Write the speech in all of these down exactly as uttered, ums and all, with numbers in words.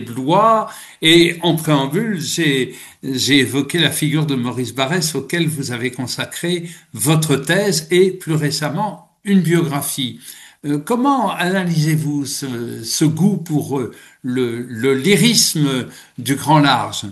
Blois. Et en préambule, j'ai, j'ai évoqué la figure de Maurice Barrès, auquel vous avez consacré votre thèse et plus récemment une biographie. Euh, comment analysez-vous ce, ce goût pour euh, le, le lyrisme du grand large?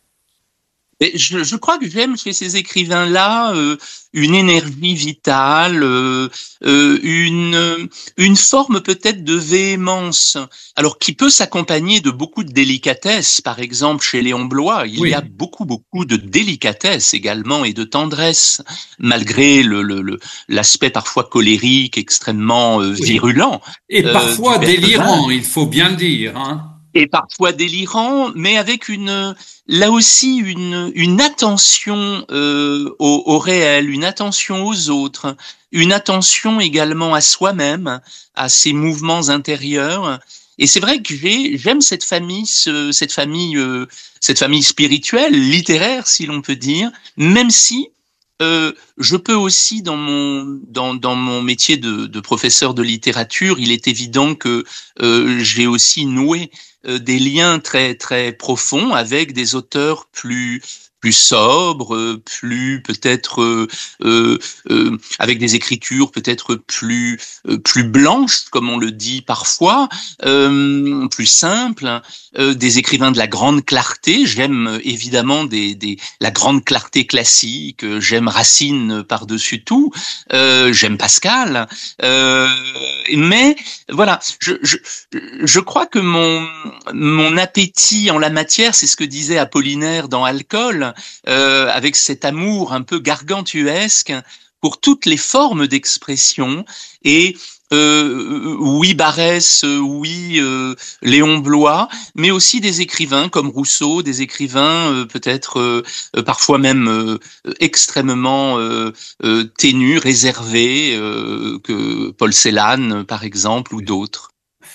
Et je, je crois que j'aime chez ces écrivains-là euh, une énergie vitale, euh, euh, une, une forme peut-être de véhémence, alors qui peut s'accompagner de beaucoup de délicatesse. Par exemple, chez Léon Bloy, il y a Oui. beaucoup, beaucoup de délicatesse également et de tendresse, malgré le, le, le- l'aspect parfois colérique, extrêmement euh, Oui. virulent Et euh, du parfois personnage. délirant, il faut bien le dire, hein. Et parfois délirant, mais avec une, là aussi une, une attention euh, au, au réel, une attention aux autres, une attention également à soi-même, à ses mouvements intérieurs. Et c'est vrai que j'ai, j'aime cette famille, ce, cette famille, euh, cette famille spirituelle, littéraire, si l'on peut dire, même si euh, je peux aussi dans mon dans dans mon métier de, de professeur de littérature, il est évident que euh, j'ai aussi noué euh, des liens très très profonds avec des auteurs plus plus sobres, euh, plus peut-être euh, euh, euh, avec des écritures peut-être plus euh, plus blanches, comme on le dit parfois, euh, plus simples, euh, des écrivains de la grande clarté. J'aime euh, évidemment des, des la grande clarté classique. euh, J'aime Racine par-dessus tout. Euh, j'aime Pascal. Euh, mais voilà, je, je je crois que mon mon appétit en la matière, c'est ce que disait Apollinaire dans Alcool, euh, avec cet amour un peu gargantuesque pour toutes les formes d'expression et euh, oui Barrès, euh, oui euh, Léon Bloy, mais aussi des écrivains comme Rousseau, des écrivains euh, peut-être euh, euh, parfois même euh, extrêmement euh, euh, ténus, réservés, euh, que Paul Celan par exemple ou d'autres.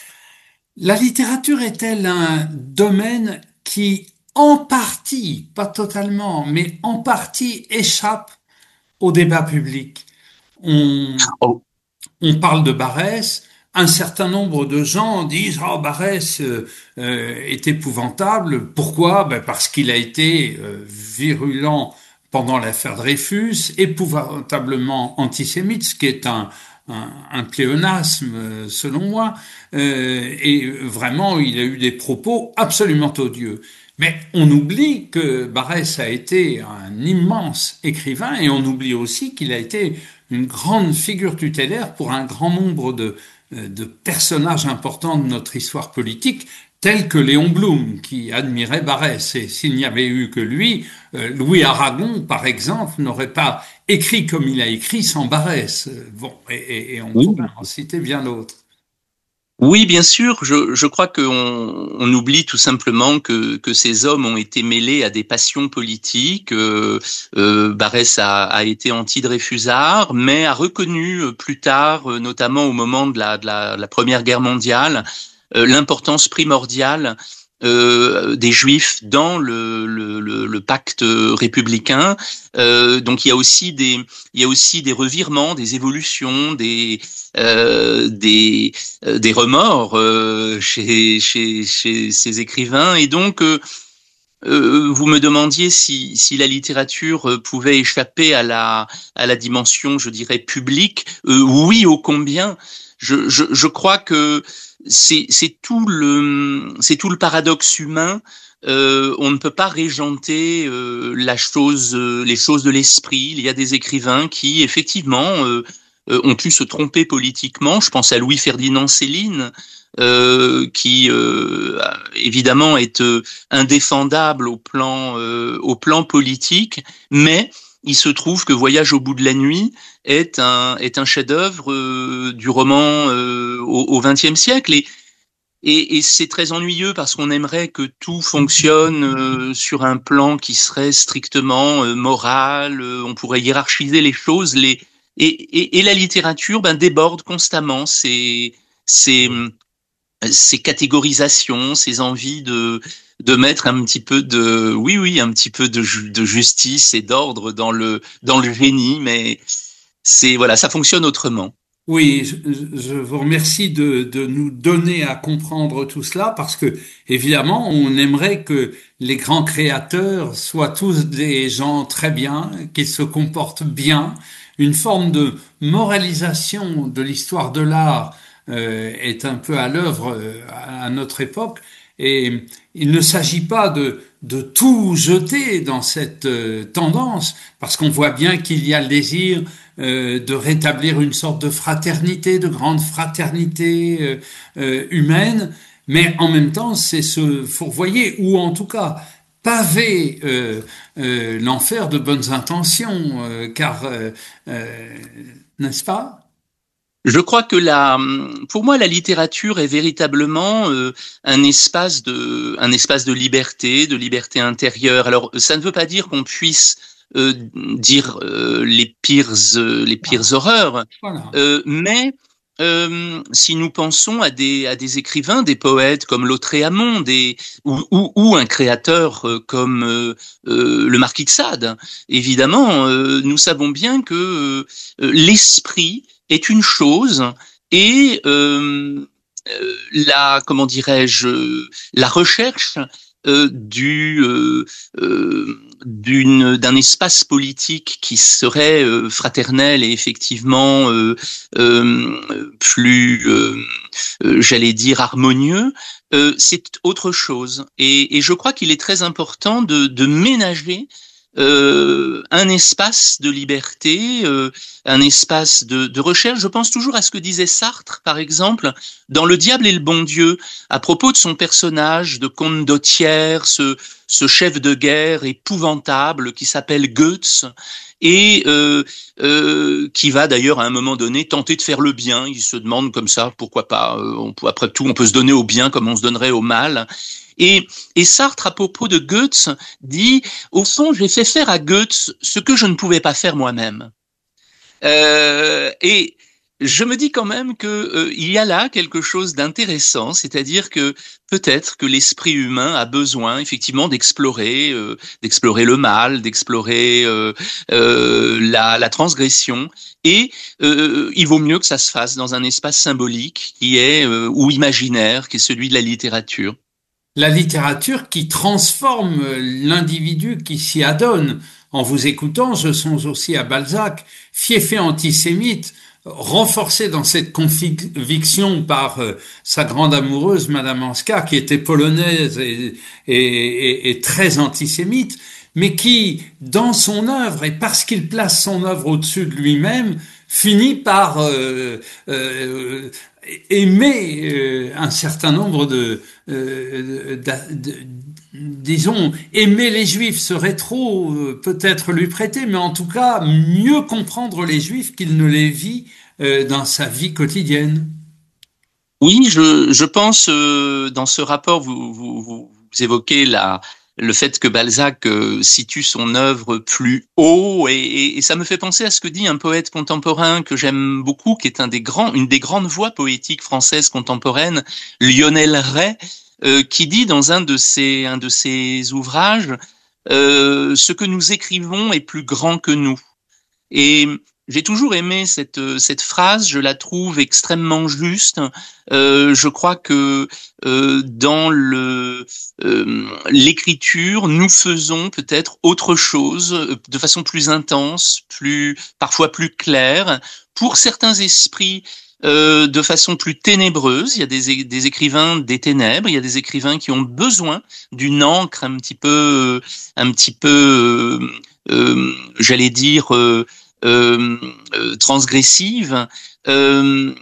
La littérature est-elle un domaine qui, en partie, pas totalement, mais en partie, échappe au débat public? On, Oh, on parle de Barrès, un certain nombre de gens disent oh, Barrès euh, euh, est épouvantable. Pourquoi? Ben, parce qu'il a été euh, virulent pendant l'affaire Dreyfus, épouvantablement antisémite, ce qui est un, un, un pléonasme euh, selon moi, euh, et vraiment il a eu des propos absolument odieux. Mais on oublie que Barrès a été un immense écrivain et on oublie aussi qu'il a été une grande figure tutélaire pour un grand nombre de, euh, de personnages importants de notre histoire politique, tels que Léon Blum, qui admirait Barrès. Et s'il n'y avait eu que lui, euh, Louis Aragon, par exemple, n'aurait pas écrit comme il a écrit sans Barrès. Bon, et, et, et on pourrait oui. en citer bien d'autres. Oui, bien sûr. Je, je crois qu'on on oublie tout simplement que, que ces hommes ont été mêlés à des passions politiques. Euh, euh, Barrès a, a été anti-Dreyfusard, mais a reconnu euh, plus tard, euh, notamment au moment de la, de la, la Première Guerre mondiale, euh, l'importance primordiale euh, des Juifs dans le, le, le, le pacte républicain. Euh, donc il y a aussi des il y a aussi des revirements, des évolutions, des euh, des euh, des remords euh, chez chez chez ces écrivains et donc euh, euh, vous me demandiez si, si la littérature euh, pouvait échapper à la, à la dimension, je dirais, publique. Euh, oui, ô combien. Je, je, je crois que c'est, c'est tout le, c'est tout le paradoxe humain. Euh, on ne peut pas régenter euh, la chose, euh, les choses de l'esprit. Il y a des écrivains qui, effectivement, euh, euh, ont pu se tromper politiquement. Je pense à Louis-Ferdinand Céline, euh, qui euh, évidemment est euh, indéfendable au plan euh, au plan politique, mais il se trouve que Voyage au bout de la nuit est un est un chef-d'œuvre euh, du roman euh, au vingtième siècle et et, et c'est très ennuyeux parce qu'on aimerait que tout fonctionne euh, sur un plan qui serait strictement euh, moral. Euh, on pourrait hiérarchiser les choses. Les et, et, et la littérature ben, déborde constamment ces ces ces catégorisations, ces envies de de mettre un petit peu de oui oui un petit peu de, ju- de justice et d'ordre dans le dans le génie, mais c'est voilà ça fonctionne autrement. Oui, je, je vous remercie de, de nous donner à comprendre tout cela parce que, évidemment, on aimerait que les grands créateurs soient tous des gens très bien, qu'ils se comportent bien. Une forme de moralisation de l'histoire de l'art euh, est un peu à l'œuvre euh, à notre époque et il ne s'agit pas de, de tout jeter dans cette euh, tendance parce qu'on voit bien qu'il y a le désir euh, de rétablir une sorte de fraternité, de grande fraternité euh, euh, humaine, mais en même temps, c'est se fourvoyer, ou en tout cas paver euh, euh, l'enfer de bonnes intentions, euh, car, euh, euh, n'est-ce pas? Je crois que la, pour moi, la littérature est véritablement euh, un espace de, un espace de liberté, de liberté intérieure. Alors, ça ne veut pas dire qu'on puisse euh, dire euh, les pires, euh, les pires horreurs, Voilà. euh, mais euh, si nous pensons à des, à des écrivains, des poètes comme Lautréamont, des, ou, ou, ou un créateur euh, comme euh, euh, le Marquis de Sade, évidemment, euh, nous savons bien que euh, l'esprit est une chose et euh, euh, la comment dirais-je la recherche euh, du euh, euh, d'une d'un espace politique qui serait euh, fraternel et effectivement euh, euh, plus euh, euh, j'allais dire harmonieux, euh, c'est autre chose et, et je crois qu'il est très important de, de ménager euh, un espace de liberté, euh, un espace de, de recherche. Je pense toujours à ce que disait Sartre, par exemple, dans Le Diable et le bon Dieu, à propos de son personnage de comte d'Ottière, ce, ce chef de guerre épouvantable qui s'appelle Goetz et euh, euh, qui va d'ailleurs à un moment donné tenter de faire le bien. Il se demande comme ça, pourquoi pas. Euh, on peut, après tout, on peut se donner au bien comme on se donnerait au mal. Et, et Sartre, à propos de Goetz, dit, au fond, j'ai fait faire à Goetz ce que je ne pouvais pas faire moi-même. Euh, et je me dis quand même que euh, il y a là quelque chose d'intéressant, c'est-à-dire que peut-être que l'esprit humain a besoin effectivement d'explorer, euh, d'explorer le mal, d'explorer euh, euh, la, la transgression, et euh, il vaut mieux que ça se fasse dans un espace symbolique qui est euh, ou imaginaire, qui est celui de la littérature. La littérature qui transforme l'individu qui s'y adonne. En vous écoutant, je songe aussi à Balzac, fiefé antisémite, renforcé dans cette conviction par euh, sa grande amoureuse, Madame Anska, qui était polonaise et, et, et, et très antisémite, mais qui, dans son œuvre, et parce qu'il place son œuvre au-dessus de lui-même, finit par euh, euh, aimer euh, un certain nombre de, euh, de, de, disons, aimer les Juifs serait trop euh, peut-être lui prêter, mais en tout cas mieux comprendre les Juifs qu'il ne les vit euh, dans sa vie quotidienne. Oui, je, je pense euh, dans ce rapport, vous, vous, vous évoquez la, le fait que Balzac euh, situe son œuvre plus haut, et, et, et ça me fait penser à ce que dit un poète contemporain que j'aime beaucoup, qui est un des grands, une des grandes voix poétiques françaises contemporaines, Lionel Ray, euh, qui dit dans un de ses, un de ses ouvrages, euh, ce que nous écrivons est plus grand que nous. Et j'ai toujours aimé cette cette phrase, je la trouve extrêmement juste. Euh, je crois que euh, dans le euh, l'écriture, nous faisons peut-être autre chose euh, de façon plus intense, plus parfois plus claire. Pour certains esprits, euh, de façon plus ténébreuse. Il y a des, des écrivains des ténèbres, il y a des écrivains qui ont besoin d'une encre un petit peu, un petit peu, euh, euh, j'allais dire. Euh, Euh, euh, transgressive. Euh,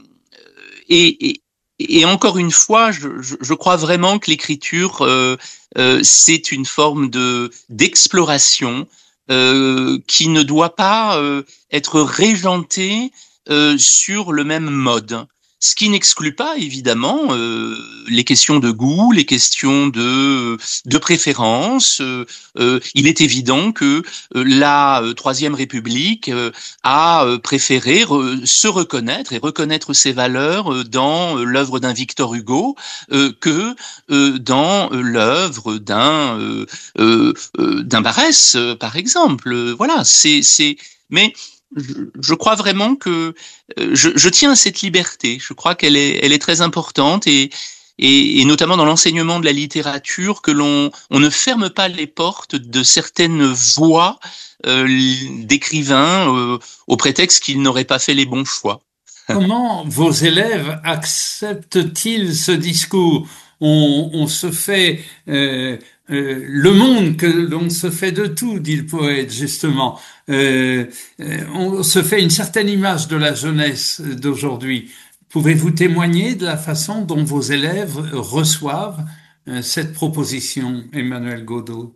et, et, et encore une fois, je, je, je crois vraiment que l'écriture, euh, euh, c'est une forme de d'exploration euh, qui ne doit pas euh, être régentée euh, sur le même mode. Ce qui n'exclut pas évidemment euh, les questions de goût, les questions de de préférence. Euh, euh, il est évident que euh, la euh, Troisième République euh, a euh, préféré re, se reconnaître et reconnaître ses valeurs euh, dans euh, l'œuvre d'un Victor Hugo euh, que euh, dans euh, l'œuvre d'un euh, euh, euh, d'un Barrès, euh, par exemple. Voilà, c'est c'est mais je, je crois vraiment que euh, je, je tiens à cette liberté. Je crois qu'elle est, elle est très importante et, et, et notamment dans l'enseignement de la littérature, que l'on on ne ferme pas les portes de certaines voies euh, d'écrivains euh, au prétexte qu'ils n'auraient pas fait les bons choix. Comment vos élèves acceptent-ils ce discours? On, on se fait euh, euh, le monde que l'on se fait de tout, dit le poète justement. Euh, euh, on se fait une certaine image de la jeunesse d'aujourd'hui. Pouvez-vous témoigner de la façon dont vos élèves reçoivent euh, cette proposition, Emmanuel Godot?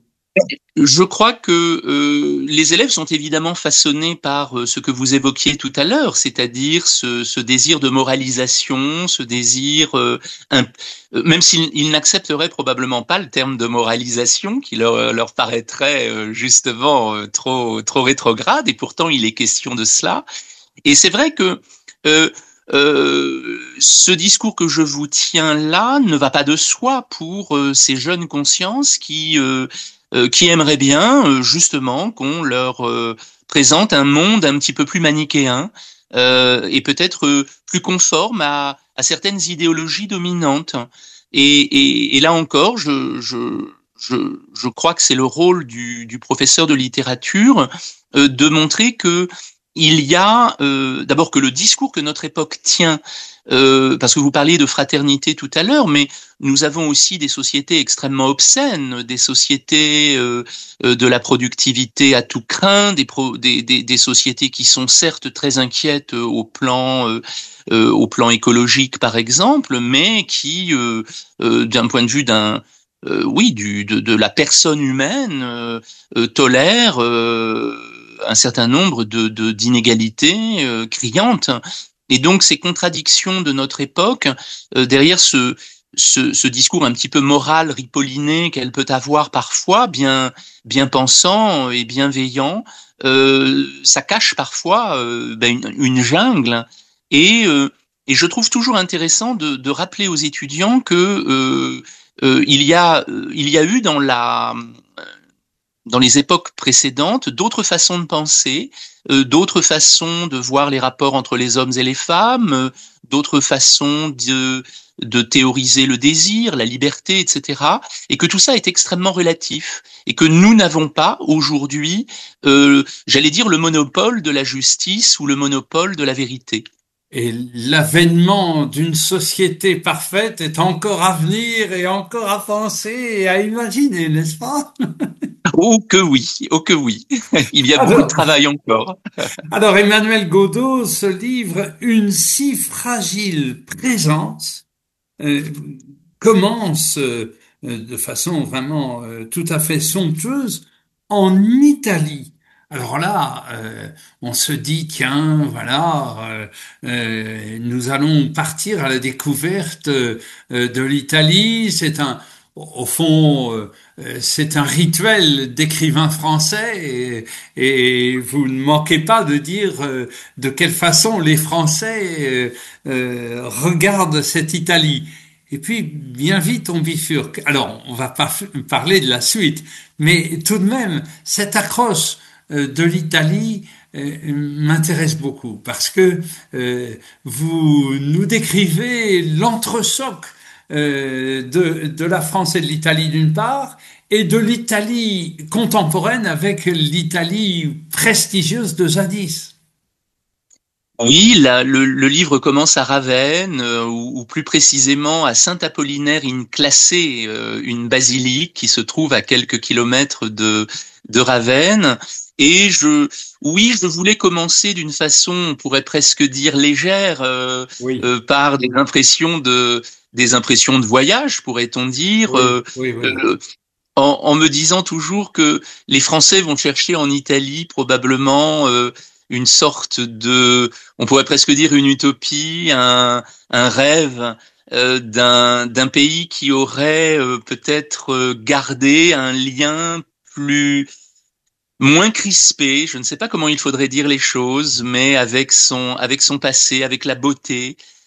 Je crois que euh, les élèves sont évidemment façonnés par euh, ce que vous évoquiez tout à l'heure, c'est-à-dire ce, ce désir de moralisation, ce désir, euh, un, euh, même s'ils ils n'accepteraient probablement pas le terme de moralisation, qui leur, leur paraîtrait euh, justement euh, trop, trop rétrograde, et pourtant il est question de cela. Et c'est vrai que euh, euh, ce discours que je vous tiens là ne va pas de soi pour euh, ces jeunes consciences qui euh, euh, qui aimeraient bien euh, justement qu'on leur euh, présente un monde un petit peu plus manichéen euh, et peut-être euh, plus conforme à, à certaines idéologies dominantes. Et, et, et là encore, je, je, je, je crois que c'est le rôle du, du professeur de littérature euh, de montrer que il y a euh, d'abord que le discours que notre époque tient, euh, parce que vous parliez de fraternité tout à l'heure, mais nous avons aussi des sociétés extrêmement obscènes, des sociétés euh, euh, de la productivité à tout crin, des, pro, des, des, des sociétés qui sont certes très inquiètes au plan euh, euh, au plan écologique par exemple, mais qui, euh, euh, d'un point de vue d'un euh, oui, du, de, de la personne humaine, euh, euh, tolère euh, un certain nombre de, de d'inégalités euh, criantes. Et donc ces contradictions de notre époque, euh, derrière ce, ce ce discours un petit peu moral ripolliné qu'elle peut avoir parfois, bien bien pensant et bienveillant, euh, ça cache parfois euh, ben une, une jungle. Et euh, et je trouve toujours intéressant de, de rappeler aux étudiants que euh, euh, il y a euh, il y a eu dans la dans les époques précédentes d'autres façons de penser, euh, d'autres façons de voir les rapports entre les hommes et les femmes, euh, d'autres façons de, de théoriser le désir, la liberté, et cetera. Et que tout ça est extrêmement relatif. Et que nous n'avons pas aujourd'hui, euh, j'allais dire, le monopole de la justice ou le monopole de la vérité. Et l'avènement d'une société parfaite est encore à venir et encore à penser et à imaginer, n'est-ce pas? Oh que oui, oh que oui. Il y a beaucoup de Alors, travail encore. alors Emmanuel Godot se livre une si fragile présence euh, commence euh, de façon vraiment euh, tout à fait somptueuse en Italie. Alors là, euh, on se dit, tiens, voilà, euh, euh, nous allons partir à la découverte euh, de l'Italie. C'est un, au fond, euh, c'est un rituel d'écrivain français et, et vous ne manquez pas de dire euh, de quelle façon les Français euh, euh, regardent cette Italie. Et puis, bien vite, on bifurque. Alors, on va pas parler de la suite, mais tout de même, cette accroche euh, de l'Italie euh, m'intéresse beaucoup parce que euh, vous nous décrivez l'entrechoc euh, de, de la France et de l'Italie d'une part, et de l'Italie contemporaine avec l'Italie prestigieuse de jadis. Oui, la, le, le livre commence à Ravenne, euh, ou, ou plus précisément à Saint-Apollinaire in Classé, euh, une basilique qui se trouve à quelques kilomètres de, de Ravenne. Et je, oui, je voulais commencer d'une façon, on pourrait presque dire légère, euh, Oui, euh, par des impressions de, des impressions de voyage, pourrait-on dire, oui, euh, oui, oui. euh, en, en me disant toujours que les Français vont chercher en Italie probablement euh, une sorte de, on pourrait presque dire une utopie, un, un rêve euh, d'un d'un pays qui aurait euh, peut-être euh, gardé un lien plus moins crispé, je ne sais pas comment il faudrait dire les choses, mais avec son avec son passé, avec la beauté,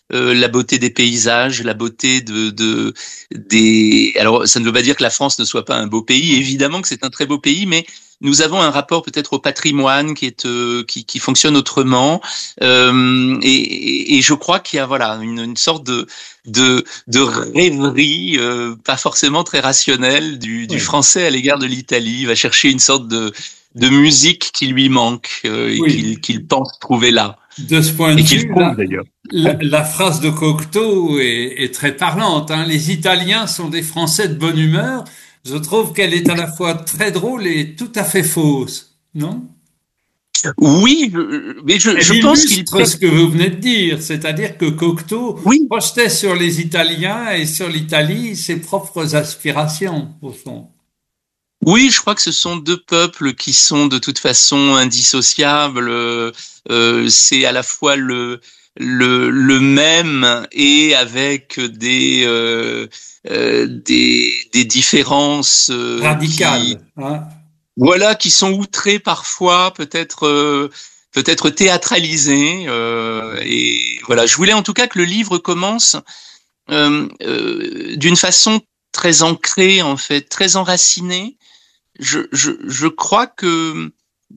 euh, la beauté des paysages, la beauté de, de des. Alors, ça ne veut pas dire que la France ne soit pas un beau pays. Évidemment que c'est un très beau pays, mais nous avons un rapport peut-être au patrimoine qui est euh, qui, qui fonctionne autrement. Euh, et, et je crois qu'il y a voilà une, une sorte de de, de rêverie, euh, pas forcément très rationnelle, du, du Oui. français à l'égard de l'Italie. Il va chercher une sorte de de musique qui lui manque euh, et Oui. qu'il qu'il pense trouver là. De ce point de Et qu'il vue, trouve la, d'ailleurs. la, la phrase de Cocteau est, est très parlante, hein. Les Italiens sont des Français de bonne humeur. Je trouve qu'elle est à la fois très drôle et tout à fait fausse, non? Oui, je- mais je, Elle je pense qu'il illustre ce que vous venez de dire, c'est-à-dire que Cocteau oui. projetait sur les Italiens et sur l'Italie ses propres aspirations, au fond. Oui, je crois que ce sont deux peuples qui sont de toute façon indissociables. Euh, c'est à la fois le le, le même et avec des euh, euh, des, des différences euh, qui Radical, hein? voilà qui sont outrées parfois, peut-être euh, peut-être théâtralisées. Euh, et voilà, je voulais en tout cas que le livre commence euh, euh, d'une façon très ancrée en fait, très enracinée. Je, je, je crois que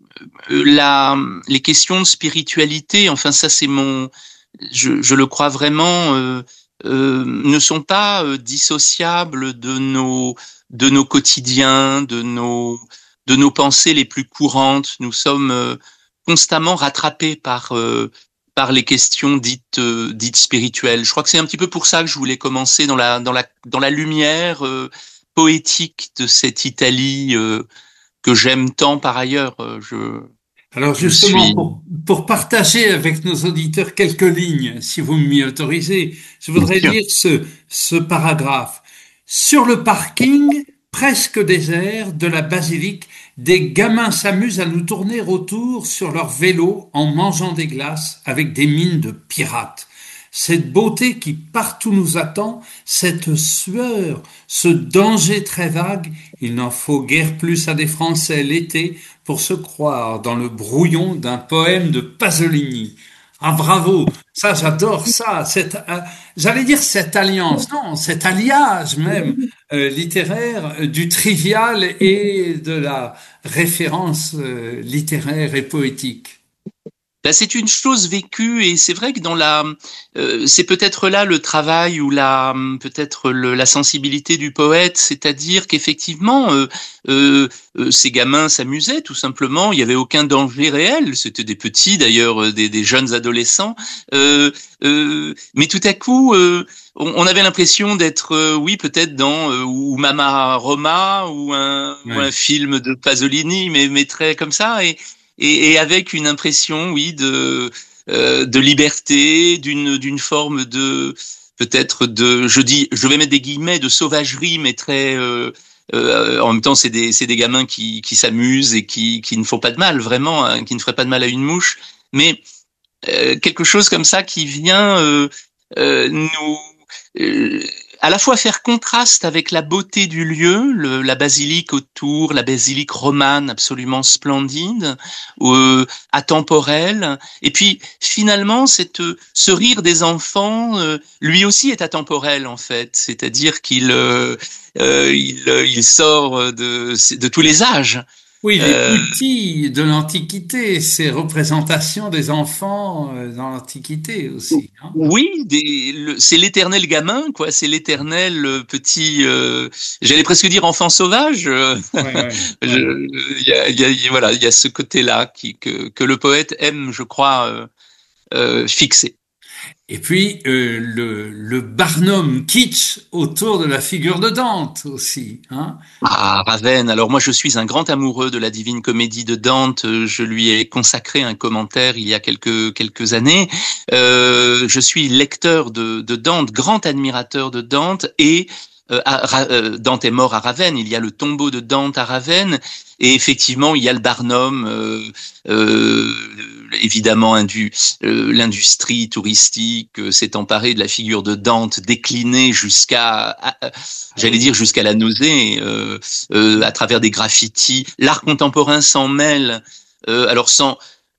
la, les questions de spiritualité, enfin ça c'est mon, je, je le crois vraiment, euh, euh, ne sont pas euh, dissociables de nos, de nos quotidiens, de nos, de nos pensées les plus courantes. Nous sommes euh, constamment rattrapés par euh, par les questions dites euh, dites spirituelles. Je crois que c'est un petit peu pour ça que je voulais commencer dans la dans la dans la lumière euh, poétique de cette Italie euh, que j'aime tant par ailleurs. Je, Alors je justement, suis. pour, pour partager avec nos auditeurs quelques lignes, si vous m'y autorisez, je Bien voudrais sûr. lire ce, ce paragraphe. Sur le parking, presque désert de la basilique, des gamins s'amusent à nous tourner autour sur leur vélo en mangeant des glaces avec des mines de pirates. Cette beauté qui partout nous attend, cette sueur, ce danger très vague, il n'en faut guère plus à des Français l'été pour se croire dans le brouillon d'un poème de Pasolini. Ah bravo, ça j'adore ça, cette, euh, j'allais dire cette alliance, non, cet alliage même euh, littéraire euh, du trivial et de la référence euh, littéraire et poétique. Là, c'est une chose vécue et c'est vrai que dans la, euh, c'est peut-être là le travail ou la, peut-être le, la sensibilité du poète, c'est-à-dire qu'effectivement, euh, euh, euh, ces gamins s'amusaient tout simplement. Il y avait aucun danger réel. C'était des petits, d'ailleurs, des, des jeunes adolescents. Euh, euh, mais tout à coup, euh, on, on avait l'impression d'être, euh, oui, peut-être dans euh, ou Mama Roma ou un, ou un Ouais. film de Pasolini, mais, mais très comme ça et Et, et avec une impression, oui, de euh, de liberté, d'une d'une forme de peut-être de, je dis, je vais mettre des guillemets, de sauvagerie, mais très euh, euh, en même temps, c'est des c'est des gamins qui qui s'amusent et qui qui ne font pas de mal, vraiment, hein, qui ne feraient pas de mal à une mouche, mais euh, quelque chose comme ça qui vient euh, euh, nous euh, à la fois faire contraste avec la beauté du lieu, le, la basilique autour, la basilique romane absolument splendide, euh, atemporelle, et puis finalement cette, ce rire des enfants, euh, lui aussi est atemporel en fait, c'est-à-dire qu'il euh, euh, il, il sort de, de tous les âges. Oui, les Euh, outils de l'Antiquité, ces représentations des enfants euh, dans l'Antiquité aussi, hein. Oui, des, le, c'est l'éternel gamin, quoi. C'est l'éternel euh, petit. Euh, j'allais presque dire enfant sauvage. euh, Ouais, ouais, ouais. je- Il y a, il y a- voilà, il y a ce côté-là qui que, que le poète aime, je crois, euh, euh, fixer. Et puis euh, le, le Barnum kitsch autour de la figure de Dante aussi, hein. Ah, Ravenne. Alors moi, je suis un grand amoureux de la Divine Comédie de Dante. Je lui ai consacré un commentaire il y a quelques quelques années. Euh, je suis lecteur de, de Dante, grand admirateur de Dante, et euh, à, euh, Dante est mort à Ravenne. Il y a le tombeau de Dante à Ravenne, et effectivement, il y a le Barnum. Euh, euh, évidemment, indu, euh, l'industrie touristique euh, s'est emparée de la figure de Dante, déclinée jusqu'à, à, j'allais dire jusqu'à la nausée, euh, euh, à travers des graffitis. L'art contemporain s'en mêle, euh, alors sans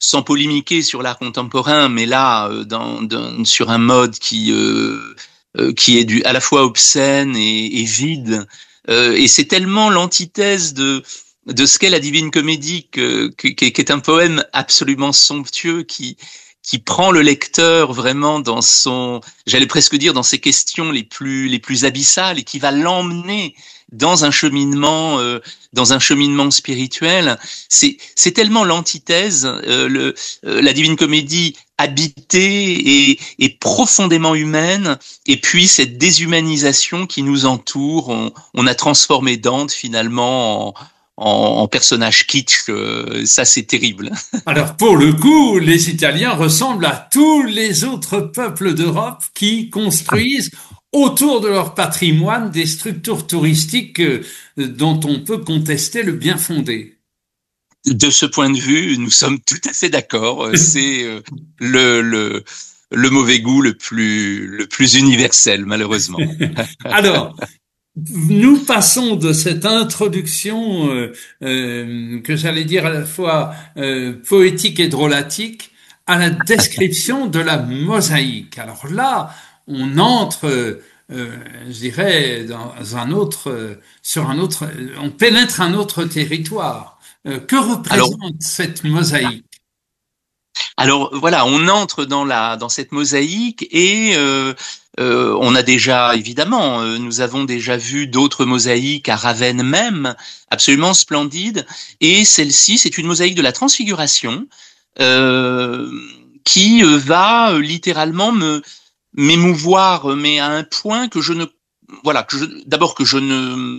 sans polémiquer sur l'art contemporain, mais là, euh, dans, dans, sur un mode qui euh, euh, qui est du, à la fois obscène et, et vide. Euh, et c'est tellement l'antithèse de de ce qu'est la Divine Comédie, que, que, qui est un poème absolument somptueux qui qui prend le lecteur vraiment dans son, j'allais presque dire dans ses questions les plus les plus abyssales, et qui va l'emmener dans un cheminement euh, dans un cheminement spirituel. C'est c'est tellement l'antithèse, euh, le euh, la Divine Comédie habitée et, et profondément humaine, et puis cette déshumanisation qui nous entoure. On, on a transformé Dante finalement en En, en personnage kitsch, euh, ça c'est terrible. Alors pour le coup, les Italiens ressemblent à tous les autres peuples d'Europe qui construisent autour de leur patrimoine des structures touristiques euh, dont on peut contester le bien fondé. De ce point de vue, nous sommes tout à fait d'accord. C'est euh, le, le, le mauvais goût le plus, le plus universel, malheureusement. Alors, nous passons de cette introduction euh, euh, que j'allais dire à la fois euh, poétique et drôlatique à la description de la mosaïque. Alors là, on entre, euh, je dirais, dans un autre, euh, sur un autre, on pénètre un autre territoire. Euh, que Alors, représente cette mosaïque? alors voilà, on entre dans la dans cette mosaïque, et euh, euh, on a déjà, évidemment, euh, nous avons déjà vu d'autres mosaïques à Ravenne même, absolument splendides, et celle-ci, c'est une mosaïque de la Transfiguration euh, qui euh, va euh, littéralement me m'émouvoir, mais à un point que je ne, voilà, que je, d'abord que je ne,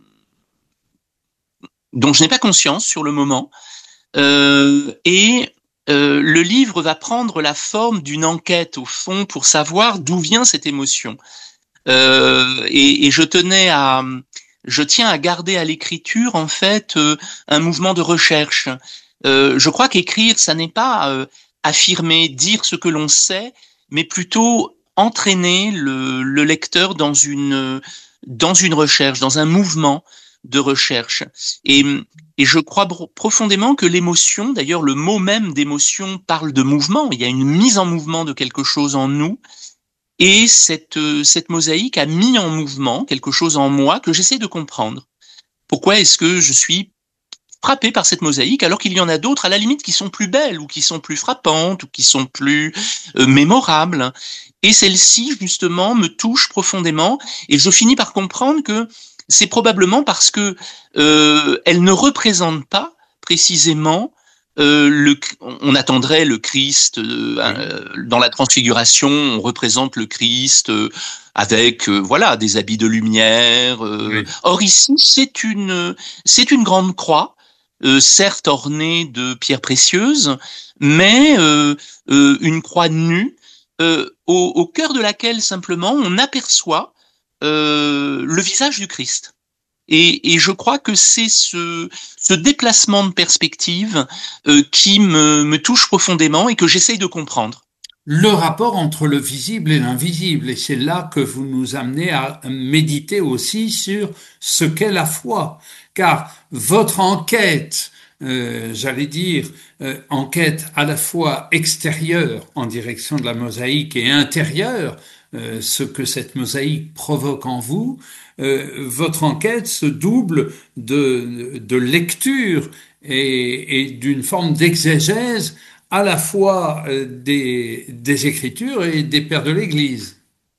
dont je n'ai pas conscience sur le moment, euh, et Euh, le livre va prendre la forme d'une enquête au fond pour savoir d'où vient cette émotion. Euh, et, et je tenais à, je tiens à garder à l'écriture en fait euh, un mouvement de recherche. Euh, je crois qu'écrire, ça n'est pas euh, affirmer, dire ce que l'on sait, mais plutôt entraîner le, le lecteur dans une dans une recherche, dans un mouvement de recherche. Et, et je crois profondément que l'émotion, d'ailleurs le mot même d'émotion parle de mouvement, il y a une mise en mouvement de quelque chose en nous, et cette, cette mosaïque a mis en mouvement quelque chose en moi que j'essaie de comprendre. Pourquoi est-ce que je suis frappé par cette mosaïque alors qu'il y en a d'autres à la limite qui sont plus belles, ou qui sont plus frappantes, ou qui sont plus euh, mémorables, et celle-ci justement me touche profondément, et je finis par comprendre que c'est probablement parce que euh, elle ne représente pas précisément euh, le. On attendrait le Christ euh, euh, dans la Transfiguration. On représente le Christ euh, avec euh, voilà des habits de lumière. Euh. Oui. Or ici, c'est une c'est une grande croix, euh, certes ornée de pierres précieuses, mais euh, euh, une croix nue euh, au, au cœur de laquelle simplement on aperçoit Euh, le visage du Christ. Et, et je crois que c'est ce, ce déplacement de perspective euh, qui me, me touche profondément et que j'essaye de comprendre. Le rapport entre le visible et l'invisible, et c'est là que vous nous amenez à méditer aussi sur ce qu'est la foi, car votre enquête, euh, j'allais dire, euh, enquête à la fois extérieure en direction de la mosaïque et intérieure, Euh, ce que cette mosaïque provoque en vous, euh, votre enquête se double de, de lecture et, et d'une forme d'exégèse à la fois euh, des, des Écritures et des pères de l'Église.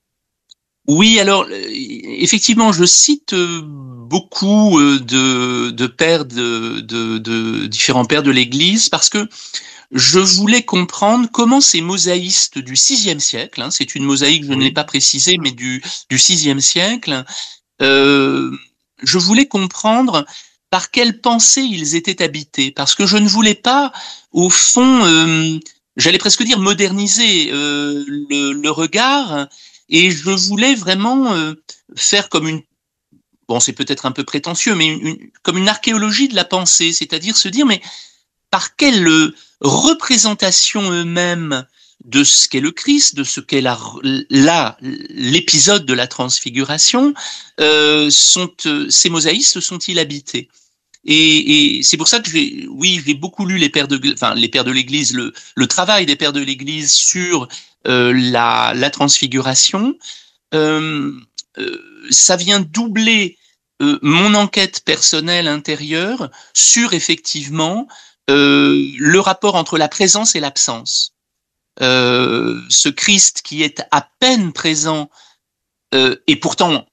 Oui, alors effectivement, je cite beaucoup de, de pères de, de, de différents pères de l'Église parce que je voulais comprendre comment ces mosaïstes du sixième siècle, hein, c'est une mosaïque, je ne l'ai pas précisé, mais du, du sixième siècle, euh, je voulais comprendre par quelle pensée ils étaient habités, parce que je ne voulais pas, au fond, euh, j'allais presque dire moderniser euh, le, le regard, et je voulais vraiment euh, faire comme une, bon, c'est peut-être un peu prétentieux, mais une, une, comme une archéologie de la pensée, c'est-à-dire se dire, mais par quelle représentation eux-mêmes de ce qu'est le Christ, de ce qu'est la, la, l'épisode de la Transfiguration, euh, sont, ces mosaïstes sont-ils habités? Et, et c'est pour ça que j'ai, oui, j'ai beaucoup lu les pères de, enfin les pères de l'Église, le, le travail des pères de l'Église sur euh, la, la transfiguration. Euh, euh, ça vient doubler euh, mon enquête personnelle intérieure sur effectivement euh, le rapport entre la présence et l'absence. Euh, ce Christ qui est à peine présent euh, et pourtant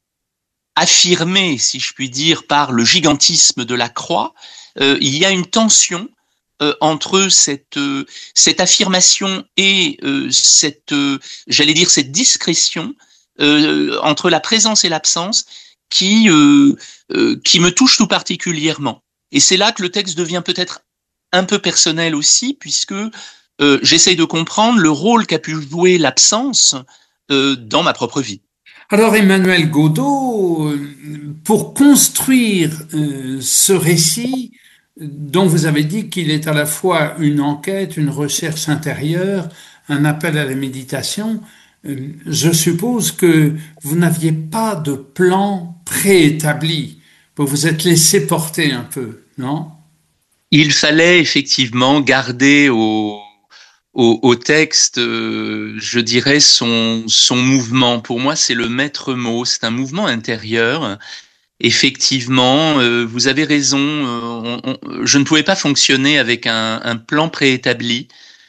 affirmé, si je puis dire, par le gigantisme de la croix, euh, il y a une tension euh, entre cette euh, cette affirmation et euh, cette, euh, j'allais dire, cette discrétion euh, entre la présence et l'absence qui euh, euh, qui me touche tout particulièrement. Et c'est là que le texte devient peut-être un peu personnel aussi, puisque euh, j'essaye de comprendre le rôle qu'a pu jouer l'absence euh, dans ma propre vie. Alors Emmanuel Godeau, euh, pour construire euh, ce récit dont vous avez dit qu'il est à la fois une enquête, une recherche intérieure, un appel à la méditation, euh, je suppose que vous n'aviez pas de plan préétabli. Vous vous êtes laissé porter un peu, non? Il fallait effectivement garder au, au, au texte, euh, je dirais, son, son mouvement. Pour moi, c'est le maître mot, c'est un mouvement intérieur. Effectivement, euh, vous avez raison, euh, on, on, je ne pouvais pas fonctionner avec un, un plan préétabli.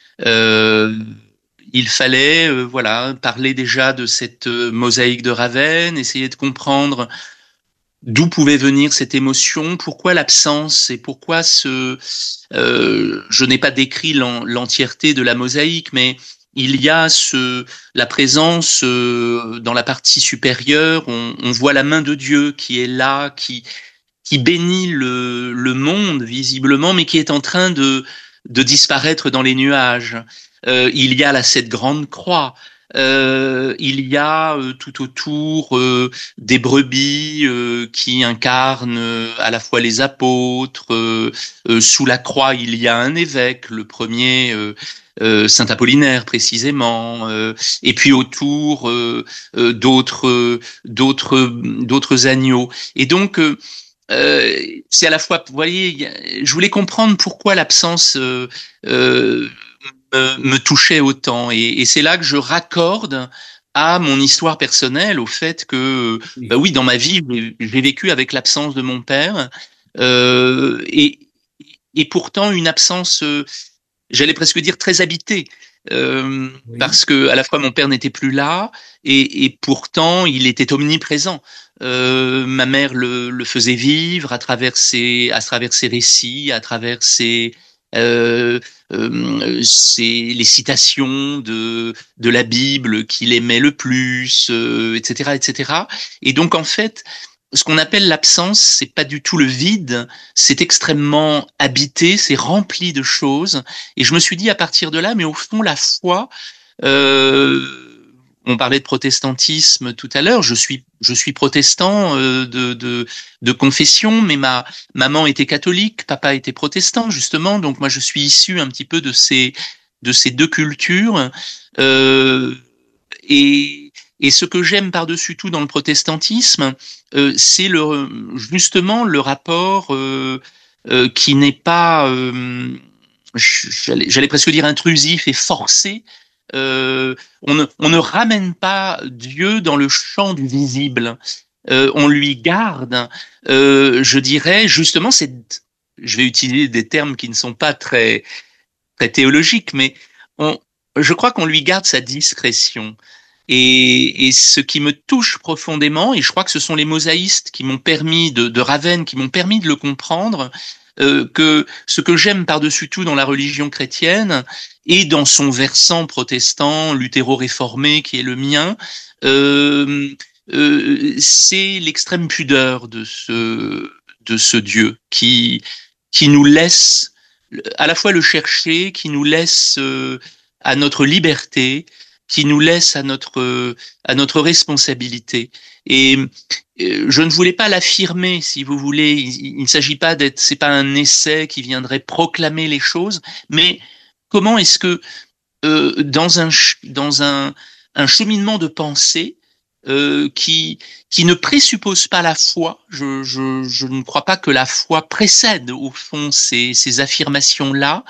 Euh, il fallait, euh, voilà, parler déjà de cette euh, mosaïque de Ravenne, essayer de comprendre d'où pouvait venir cette émotion, pourquoi l'absence et pourquoi ce... Euh, je n'ai pas décrit l'en, l'entièreté de la mosaïque, mais il y a ce, la présence euh, dans la partie supérieure, on, on voit la main de Dieu qui est là, qui, qui bénit le, le monde visiblement, mais qui est en train de, de disparaître dans les nuages. Euh, il y a là cette grande croix. Euh, il y a euh, tout autour euh, des brebis euh, qui incarnent euh, à la fois les apôtres. Euh, euh, sous la croix, il y a un évêque, le premier euh, euh, Saint Apollinaire précisément. Euh, et puis autour euh, euh, d'autres, euh, d'autres, d'autres agneaux. Et donc euh, euh, c'est à la fois, vous voyez, je voulais comprendre pourquoi l'absence euh, euh, me, me touchait autant. Et, et c'est là que je raccorde à mon histoire personnelle, au fait que, bah Oui. oui, dans ma vie, j'ai, j'ai vécu avec l'absence de mon père, euh, et, et pourtant une absence, euh, j'allais presque dire très habitée, euh, Oui. parce que à la fois mon père n'était plus là, et, et pourtant il était omniprésent. Euh, ma mère le, le faisait vivre à travers ses, à travers ses récits, à travers ses, euh, euh, ses, les citations de, de la Bible qu'il aimait le plus, euh, et cetera, et cetera. Et donc en fait, ce qu'on appelle l'absence, c'est pas du tout le vide, c'est extrêmement habité, c'est rempli de choses. Et je me suis dit à partir de là, mais au fond, la foi. Euh, on parlait de protestantisme tout à l'heure. Je suis, je suis protestant euh, de, de, de confession, mais ma maman était catholique, papa était protestant justement. Donc moi, je suis issu un petit peu de ces, de ces deux cultures. Euh, et, et ce que j'aime par-dessus tout dans le protestantisme, euh, c'est le, justement le rapport euh, euh, qui n'est pas, euh, j'allais, j'allais presque dire intrusif et forcé. Euh, on, ne, on ne ramène pas Dieu dans le champ du visible. Euh, on lui garde, euh, je dirais, justement, c'est, je vais utiliser des termes qui ne sont pas très, très théologiques, mais on, je crois qu'on lui garde sa discrétion. Et, et ce qui me touche profondément, et je crois que ce sont les mosaïstes qui m'ont permis de, de Ravenne, qui m'ont permis de le comprendre, euh, que ce que j'aime par-dessus tout dans la religion chrétienne et dans son versant protestant, luthéro-réformé qui est le mien, euh, euh, c'est l'extrême pudeur de ce de ce Dieu qui qui nous laisse à la fois le chercher, qui nous laisse euh, à notre liberté, qui nous laisse à notre à notre responsabilité. Et euh, je ne voulais pas l'affirmer, si vous voulez. Il, il ne s'agit pas d'être, c'est pas un essai qui viendrait proclamer les choses, mais comment est-ce que euh, dans un dans un un cheminement de pensée, euh, qui qui ne présuppose pas la foi. Je, je, je ne crois pas que la foi précède au fond ces, ces affirmations-là,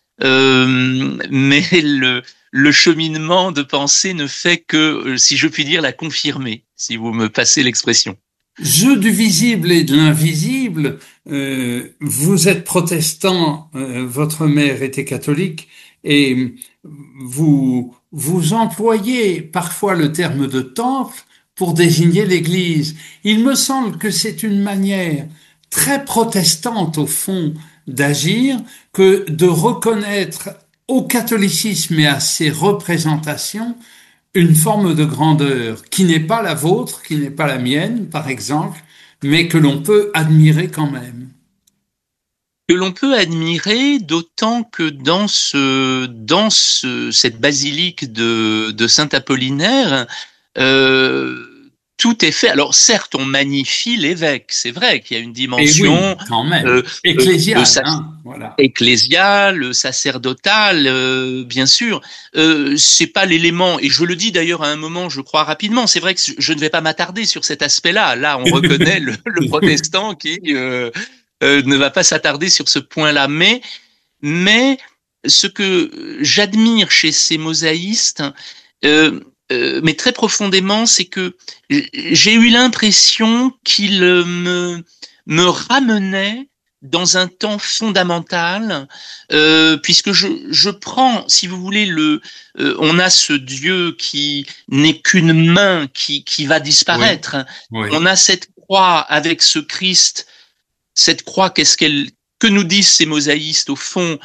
euh, mais le, le cheminement de pensée ne fait que, si je puis dire, la confirmer, si vous me passez l'expression. Jeu du visible et de l'invisible, euh, vous êtes protestant, euh, votre mère était catholique, et vous, vous employez parfois le terme de temple pour désigner l'Église. Il me semble que c'est une manière très protestante, au fond, d'agir, que de reconnaître au catholicisme et à ses représentations une forme de grandeur qui n'est pas la vôtre, qui n'est pas la mienne, par exemple, mais que l'on peut admirer quand même. Que l'on peut admirer, d'autant que dans ce, dans ce, cette basilique de, de Saint-Apollinaire, euh, tout est fait. Alors certes, on magnifie l'évêque, c'est vrai qu'il y a une Et oui, dimension quand même. euh, euh, Ecclésial, sac- hein, voilà. ecclésiale, sacerdotale, euh, bien sûr. Euh, c'est pas l'élément, et je le dis d'ailleurs à un moment, je crois rapidement. C'est vrai que je ne vais pas m'attarder sur cet aspect-là. Là, on reconnaît le, le protestant qui euh, euh, ne va pas s'attarder sur ce point-là, mais mais ce que j'admire chez ces mosaïstes, euh, euh, mais très profondément, c'est que j'ai eu l'impression qu'ils me, me ramenaient dans un temps fondamental, euh, puisque je, je prends, si vous voulez, le, euh, on a ce Dieu qui n'est qu'une main qui, qui va Oui, disparaître. oui. On a cette croix avec ce Christ. Cette croix, qu'est-ce qu'elle, que nous disent ces mosaïstes au fond?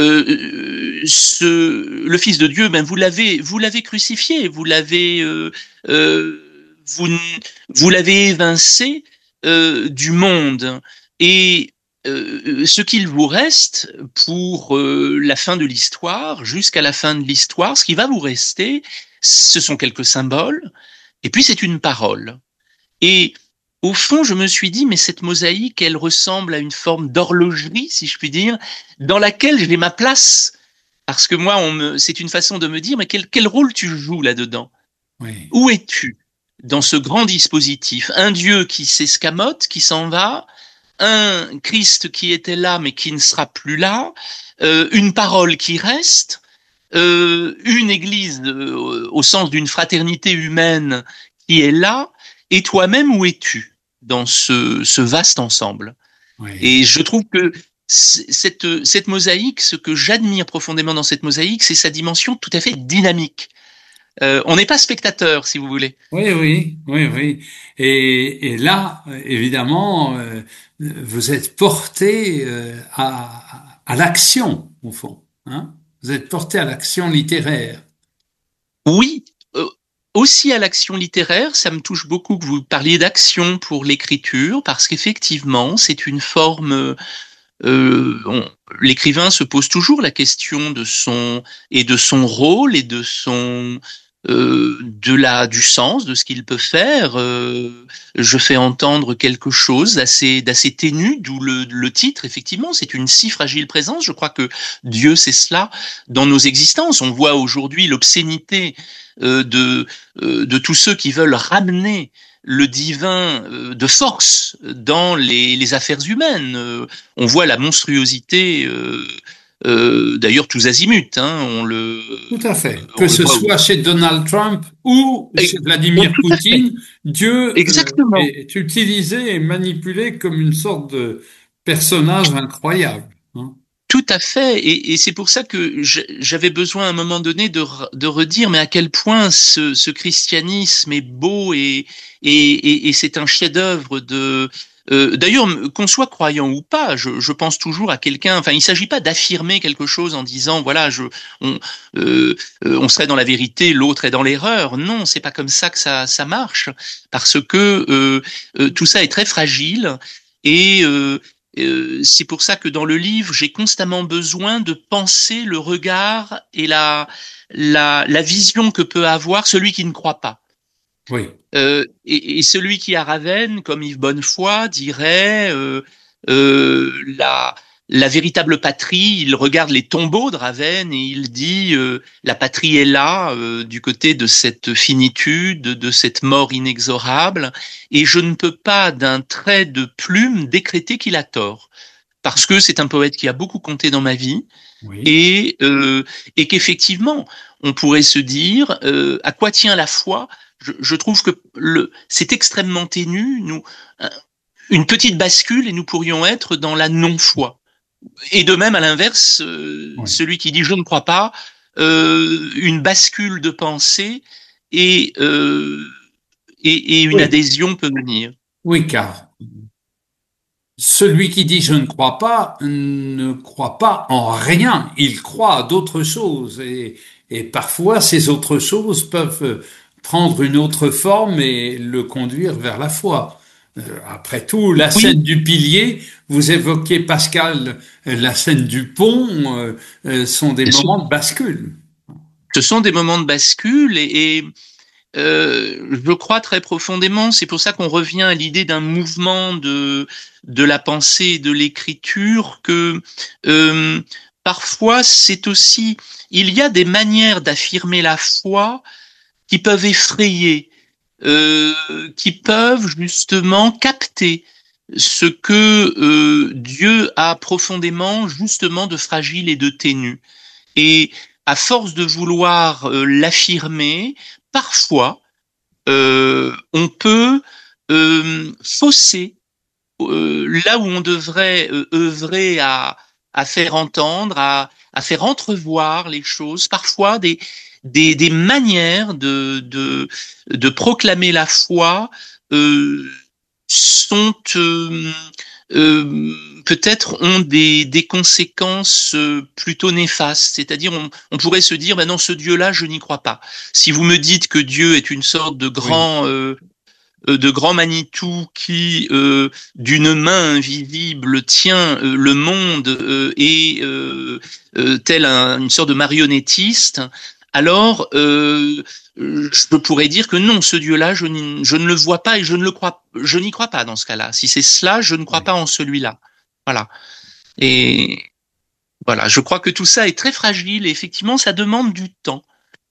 Euh, ce, le Fils de Dieu, ben vous l'avez, vous l'avez crucifié, vous l'avez, euh, euh, vous, vous l'avez évincé euh, du monde. Et euh, ce qu'il vous reste pour euh, la fin de l'histoire, jusqu'à la fin de l'histoire, ce qui va vous rester, ce sont quelques symboles, et puis c'est une parole. Et au fond, je me suis dit, mais cette mosaïque, elle ressemble à une forme d'horlogerie, si je puis dire, dans laquelle j'ai ma place. Parce que moi, on me, c'est une façon de me dire, mais quel, quel rôle tu joues là-dedans? Oui. Où es-tu dans ce grand dispositif? Un Dieu qui s'escamote, qui s'en va, un Christ qui était là, mais qui ne sera plus là, euh, une parole qui reste, euh, une église euh, au sens d'une fraternité humaine qui est là, et toi-même, où es-tu dans ce, ce vaste ensemble? Oui. Et je trouve que cette, cette mosaïque, ce que j'admire profondément dans cette mosaïque, c'est sa dimension tout à fait dynamique. Euh, on n'est pas spectateur, si vous voulez. Oui, oui, oui, oui. Et, et là, évidemment, euh, vous êtes porté euh, à, à l'action, au fond, hein? Vous êtes porté à l'action littéraire. Oui, euh, aussi à l'action littéraire, ça me touche beaucoup que vous parliez d'action pour l'écriture, parce qu'effectivement, c'est une forme. Euh, on- l'écrivain se pose toujours la question de son et de son rôle et de son euh, de la du sens de ce qu'il peut faire. Euh, je fais entendre quelque chose d'assez d'assez ténu, d'où le, le titre. Effectivement, c'est une si fragile présence. Je crois que Dieu, c'est cela dans nos existences. On voit aujourd'hui l'obscénité euh, de euh, de tous ceux qui veulent ramener le divin euh, de force dans les, les affaires humaines. Euh, on voit la monstruosité, euh, euh, d'ailleurs tous azimuts. Hein, on le, Tout à fait. Que on le ce voit. soit chez Donald Trump ou Et- chez oh, Vladimir tout à fait. Poutine, Dieu euh, Exactement. est utilisé et manipulé comme une sorte de personnage incroyable, hein. Tout à fait, et, et c'est pour ça que je- j'avais besoin à un moment donné de, re- de redire, mais à quel point ce, ce christianisme est beau et, et, et, et c'est un chef-d'œuvre de. Euh, D'ailleurs, qu'on soit croyant ou pas, je, je pense toujours à quelqu'un. Enfin, il ne s'agit pas d'affirmer quelque chose en disant voilà, je, on, euh, euh, on serait dans la vérité, l'autre est dans l'erreur. Non, c'est pas comme ça que ça, ça marche, parce que euh, euh, tout ça est très fragile et euh, euh, c'est pour ça que dans le livre, j'ai constamment besoin de penser le regard et la, la, la vision que peut avoir celui qui ne croit pas. Oui, Euh, et, et celui qui a Ravenne, comme Yves Bonnefoy, dirait euh, euh, la, la véritable patrie, il regarde les tombeaux de Ravenne et il dit euh, la patrie est là, euh, du côté de cette finitude, de cette mort inexorable, et je ne peux pas d'un trait de plume décréter qu'il a tort, parce que c'est un poète qui a beaucoup compté dans ma vie, Oui. et, euh, et qu'effectivement, on pourrait se dire euh, à quoi tient la foi. Je, je trouve que le, c'est extrêmement ténu, nous, une petite bascule et nous pourrions être dans la non-foi. Et de même, à l'inverse, euh, Oui. celui qui dit je ne crois pas, euh, une bascule de pensée et, euh, et, et une Oui. adhésion peut venir. Oui, car celui qui dit je ne crois pas ne croit pas en rien, il croit à d'autres choses et, et parfois ces autres choses peuvent prendre une autre forme et le conduire vers la foi. Euh, Après tout, la Oui, scène du pilier, vous évoquez Pascal, la scène du pont, euh, euh, sont des bien sûr. moments de bascule. Ce sont des moments de bascule et, et euh, je crois très profondément, c'est pour ça qu'on revient à l'idée d'un mouvement de, de la pensée et de l'écriture, que euh, parfois c'est aussi, il y a des manières d'affirmer la foi qui peuvent effrayer, euh, qui peuvent justement capter ce que euh, Dieu a profondément justement de fragile et de ténu. Et à force de vouloir euh, l'affirmer, parfois euh, on peut euh, fausser euh, là où on devrait euh, œuvrer à, à faire entendre, à, à faire entrevoir les choses, parfois des, des, des manières de, de, de proclamer la foi euh, sont euh, euh, peut-être ont des, des conséquences euh, plutôt néfastes. C'est-à-dire, on, on pourrait se dire, ben non, ce Dieu-là, je n'y crois pas. Si vous me dites que Dieu est une sorte de Oui, grand euh, de grand Manitou qui, euh, d'une main invisible, tient euh, le monde euh, et euh, euh, tel un, une sorte de marionnettiste, alors euh, je pourrais dire que non, ce Dieu-là, je, je ne le vois pas et je ne le crois, je n'y crois pas dans ce cas-là. Si c'est cela, je ne crois oui. pas en celui-là. Voilà. Et voilà, je crois que tout ça est très fragile et effectivement, ça demande du temps.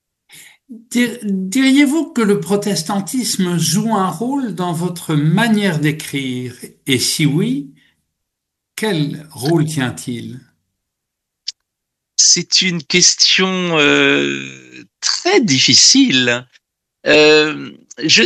Dir- Diriez-vous que le protestantisme joue un rôle dans votre manière d'écrire? Et si oui, quel rôle tient-il? C'est une question euh, très difficile. Euh, je,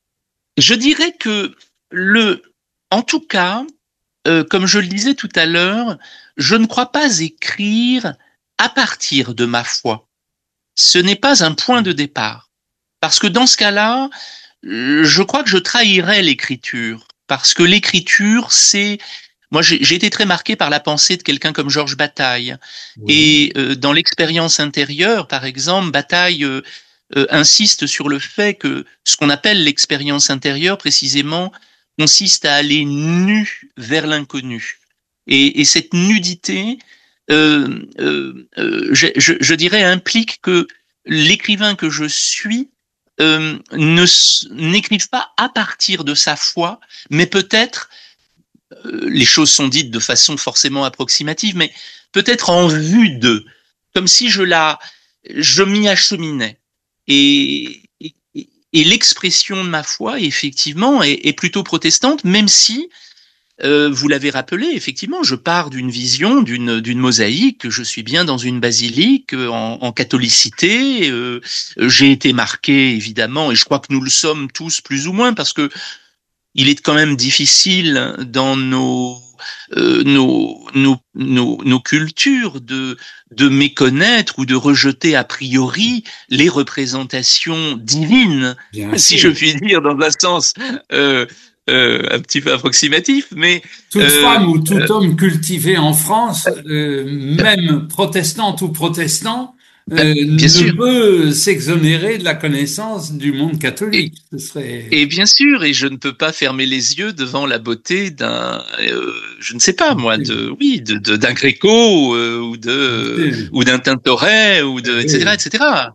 je dirais que le, en tout cas, euh, comme je le disais tout à l'heure, je ne crois pas écrire à partir de ma foi. Ce n'est pas un point de départ. Parce que dans ce cas-là, euh, je crois que je trahirais l'écriture. Parce que l'écriture, c'est... Moi, j'ai j'ai été très marqué par la pensée de quelqu'un comme Georges Bataille. Oui, Et euh, dans l'expérience intérieure, par exemple, Bataille euh, euh, insiste sur le fait que ce qu'on appelle l'expérience intérieure, précisément, consiste à aller nu vers l'inconnu. Et, et cette nudité, euh, euh, euh, je, je, je dirais, implique que l'écrivain que je suis euh, ne n'écrive pas à partir de sa foi, mais peut-être, euh, les choses sont dites de façon forcément approximative, mais peut-être en vue de, comme si je la, je m'y acheminais. Et, et, et l'expression de ma foi, effectivement, est, est plutôt protestante, même si euh, vous l'avez rappelé, effectivement, je pars d'une vision, d'une d'une mosaïque. Je suis bien dans une basilique euh, en, en catholicité. Euh, j'ai été marqué, évidemment, et je crois que nous le sommes tous plus ou moins, parce que il est quand même difficile dans nos euh, nos, nos, nos, nos cultures de, de méconnaître ou de rejeter a priori les représentations divines, bien si je sûr. puis dire, dans un sens euh, euh, un petit peu approximatif, mais Toute euh, femme ou tout euh, homme cultivé en France, euh, même protestante ou protestant, euh, bien ne sûr. peut s'exonérer de la connaissance du monde catholique. Ce serait... Et bien sûr, et je ne peux pas fermer les yeux devant la beauté d'un, euh, je ne sais pas moi, de, oui, de, de d'un Gréco euh, ou de, ou d'un Tintoret ou de, et cetera, et cetera.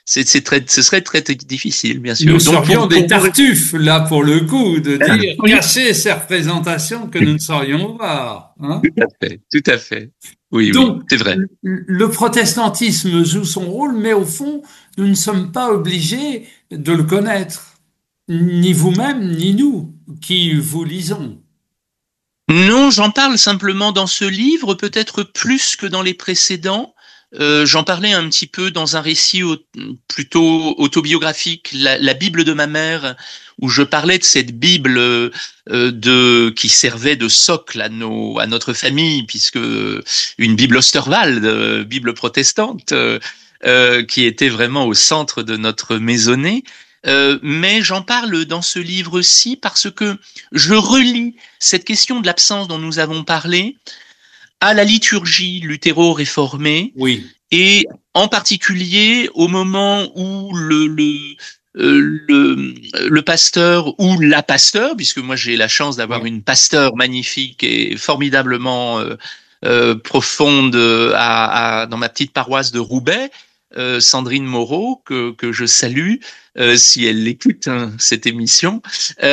c'est, c'est très, ce serait très difficile, bien sûr. Nous Donc, serions pour, des pour... tartuffes, là, pour le coup, de dire Oui, cacher ces représentations que nous ne saurions voir. Hein. tout à fait, tout à fait. Oui, oui, Donc, c'est vrai. le protestantisme joue son rôle, mais au fond, nous ne sommes pas obligés de le connaître, ni vous-même, ni nous, qui vous lisons. Non, j'en parle simplement dans ce livre, peut-être plus que dans les précédents. Euh, j'en parlais un petit peu dans un récit au- plutôt autobiographique, la, la Bible de ma mère, où je parlais de cette Bible euh, de qui servait de socle à nos à notre famille, puisque une Bible Osterwald, euh, Bible protestante, euh, euh, qui était vraiment au centre de notre maisonnée. Euh, mais j'en parle dans ce livre-ci parce que je relis cette question de l'absence dont nous avons parlé à la liturgie luthéro-réformée Oui, et en particulier au moment où le, le, euh, le, le pasteur ou la pasteur, puisque moi j'ai la chance d'avoir oui. une pasteur magnifique et formidablement euh, euh, profonde à, à, dans ma petite paroisse de Roubaix, euh, Sandrine Moreau, que, que je salue, euh, si elle écoute hein, cette émission.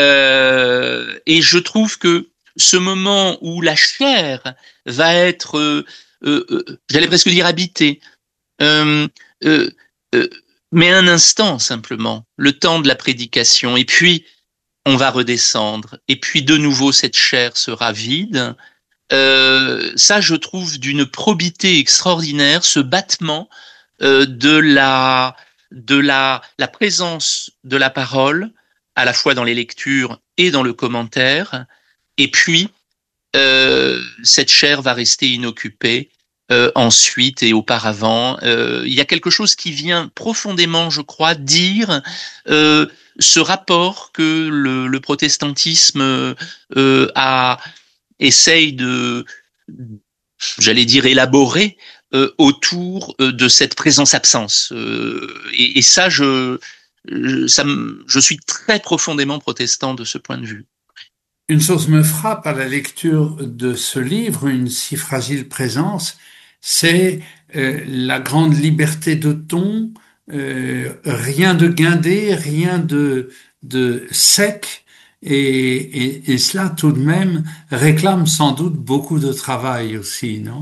Euh, et je trouve que ce moment où la chair va être, euh, euh, euh, j'allais presque dire habitée, euh, euh, euh, mais un instant simplement, le temps de la prédication, et puis on va redescendre, et puis de nouveau cette chair sera vide. Euh, ça, je trouve d'une probité extraordinaire, ce battement euh, de la de la la présence de la parole, à la fois dans les lectures et dans le commentaire, et puis euh, cette chair va rester inoccupée euh, ensuite et auparavant. Euh, il y a quelque chose qui vient profondément, je crois, dire euh, ce rapport que le, le protestantisme euh, a essaye de, j'allais dire, élaborer euh, autour euh, de cette présence-absence. Euh, et, et ça, je, je, ça, je suis très profondément protestant de ce point de vue. Une chose me frappe à la lecture de ce livre, Une si fragile présence, c'est euh, la grande liberté de ton, euh, rien de guindé, rien de, de sec, et, et, et cela tout de même réclame sans doute beaucoup de travail aussi, non?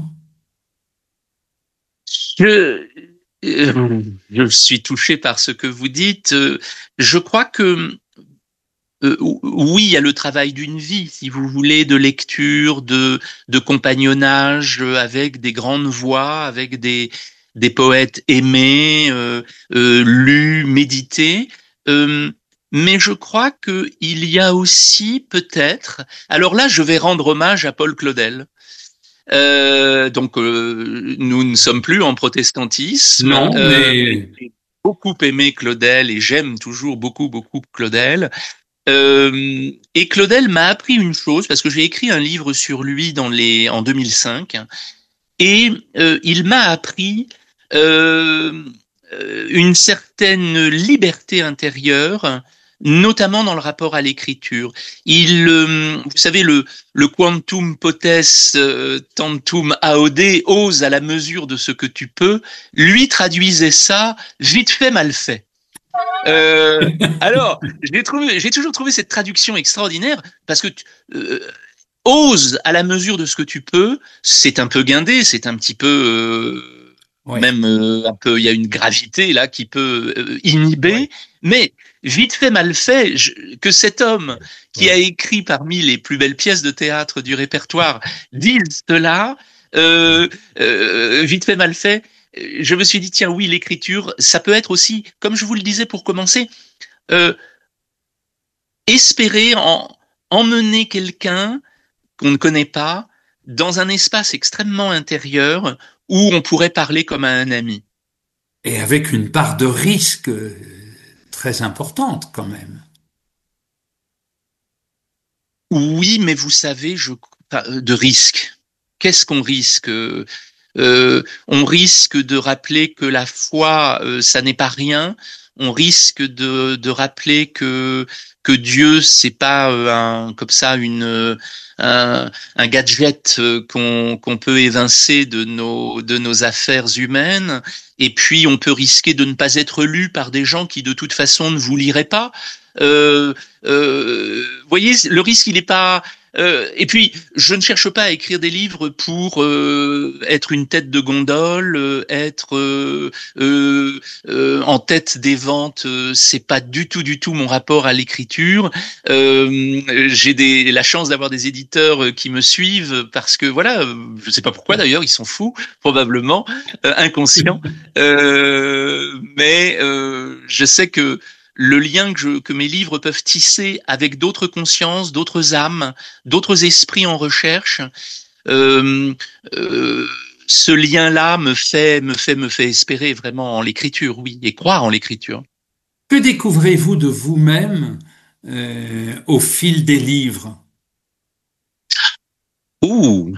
Je, euh, je suis touché par ce que vous dites. Euh, Je crois que euh, oui, il y a le travail d'une vie, si vous voulez, de lecture, de, de compagnonnage euh, avec des grandes voix, avec des, des poètes aimés, euh, euh, lus, médités. Euh, mais je crois que il y a aussi peut-être. Alors là, je vais rendre hommage à Paul Claudel. Euh, donc, euh, nous ne sommes plus en protestantisme. Non, Euh, mais j'ai beaucoup aimé Claudel et j'aime toujours beaucoup, beaucoup Claudel. Euh, et Claudel m'a appris une chose parce que j'ai écrit un livre sur lui dans les en deux mille cinq et euh, il m'a appris euh, euh, une certaine liberté intérieure, notamment dans le rapport à l'écriture. Il, euh, vous savez, le, le quantum potes euh, tantum aude, ose à la mesure de ce que tu peux, lui traduisait ça vite fait, mal fait. Euh, alors, j'ai trouvé, j'ai toujours trouvé cette traduction extraordinaire parce que euh, ose à la mesure de ce que tu peux, c'est un peu guindé, c'est un petit peu euh, oui, même euh, un peu, il y a une gravité là qui peut euh, oui, inhiber, mais vite fait mal fait, je, que cet homme qui a oui. écrit parmi les plus belles pièces de théâtre du répertoire dise cela, euh, euh, vite fait mal fait, je me suis dit tiens oui l'écriture ça peut être aussi comme je vous le disais pour commencer euh, espérer en, emmener quelqu'un qu'on ne connaît pas dans un espace extrêmement intérieur où on pourrait parler comme à un ami. Et avec une part de risque euh, très importante quand même. Oui, mais vous savez, je, de risque. Qu'est-ce qu'on risque? euh, on risque de rappeler que la foi, euh, ça n'est pas rien. On risque de, de rappeler que que Dieu, c'est pas euh, un comme ça une un, un gadget euh, qu'on qu'on peut évincer de nos de nos affaires humaines. Et puis on peut risquer de ne pas être lu par des gens qui de toute façon ne vous liraient pas. Euh, euh, vous voyez, le risque, il n'est pas. Euh, et puis, je ne cherche pas à écrire des livres pour euh, être une tête de gondole, euh, être euh, euh, euh, en tête des ventes. Euh, c'est pas du tout, du tout mon rapport à l'écriture. Euh, j'ai des, la chance d'avoir des éditeurs qui me suivent parce que voilà, je sais pas pourquoi d'ailleurs, ils sont fous, probablement euh, inconscients. Euh, mais euh, je sais que le lien que, je, que mes livres peuvent tisser avec d'autres consciences, d'autres âmes, d'autres esprits en recherche, euh, euh, ce lien-là me fait, me fait, me fait espérer vraiment en l'écriture, oui, et croire en l'écriture. Que découvrez-vous de vous-même euh, au fil des livres? Ouh,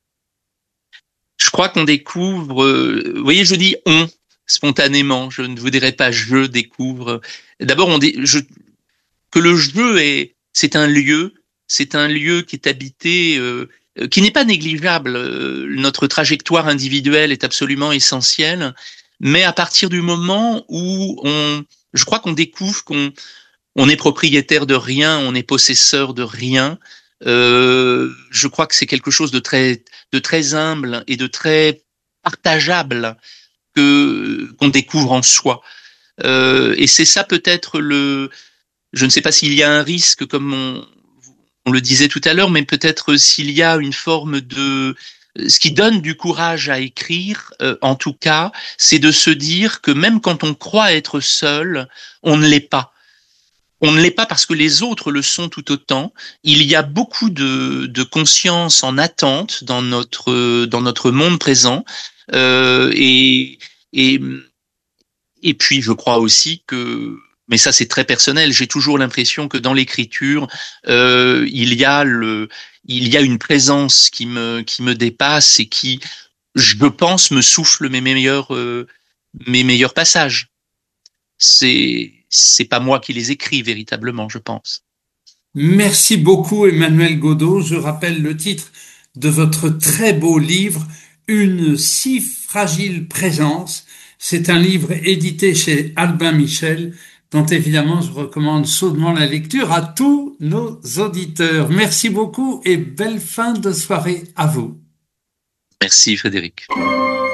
je crois qu'on découvre. Euh, vous voyez, je dis on spontanément. Je ne vous dirai pas je découvre. D'abord, on dit je, que le jeu est, c'est un lieu, c'est un lieu qui est habité, euh, qui n'est pas négligeable. Euh, notre trajectoire individuelle est absolument essentielle, mais à partir du moment où on, je crois qu'on découvre qu'on on est propriétaire de rien, on est possesseur de rien. Euh, je crois que c'est quelque chose de très, de très humble et de très partageable que qu'on découvre en soi. Euh, et c'est ça peut-être le, je ne sais pas s'il y a un risque, comme on, on le disait tout à l'heure, mais peut-être s'il y a une forme de... Ce qui donne du courage à écrire, euh, en tout cas, c'est de se dire que même quand on croit être seul, on ne l'est pas. On ne l'est pas parce que les autres le sont tout autant. Il y a beaucoup de, de conscience en attente dans notre, dans notre monde présent. Euh, et, et, et puis, je crois aussi que, mais ça c'est très personnel, j'ai toujours l'impression que dans l'écriture, euh, il y a le, il y a une présence qui me, qui me dépasse et qui, je pense, me souffle mes meilleurs, euh, mes meilleurs passages. C'est, c'est pas moi qui les écris véritablement, je pense. Merci beaucoup, Emmanuel Godeau. Je rappelle le titre de votre très beau livre, Une si fragile présence. C'est un livre édité chez Albin Michel, dont évidemment je recommande chaudement la lecture à tous nos auditeurs. Merci beaucoup et belle fin de soirée à vous. Merci Frédéric.